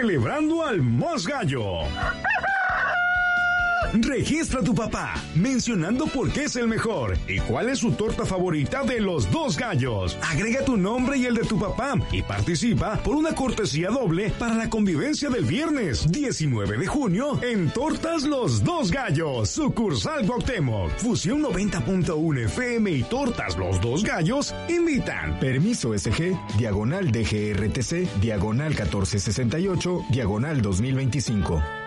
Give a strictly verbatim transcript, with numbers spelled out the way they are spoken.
celebrando al más gallo. Registra a tu papá mencionando por qué es el mejor y cuál es su torta favorita de los dos gallos. Agrega tu nombre y el de tu papá y participa por una cortesía doble para la convivencia del viernes diecinueve de junio en Tortas Los Dos Gallos, sucursal Cuauhtémoc. Fusión noventa punto uno F M y Tortas Los Dos Gallos invitan. Permiso S G, diagonal D G R T C, diagonal catorce sesenta y ocho, diagonal dos mil veinticinco.